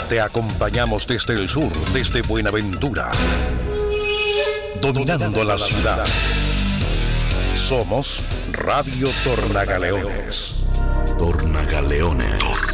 Te acompañamos desde el sur, desde Buenaventura, dominando la ciudad. Somos Radio Tornagaleones. Tornagaleones.